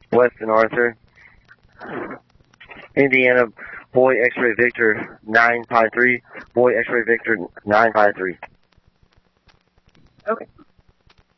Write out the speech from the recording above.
Weston Arthur. Indiana, Boy X-Ray Victor 953, Boy X-Ray Victor 953. Okay.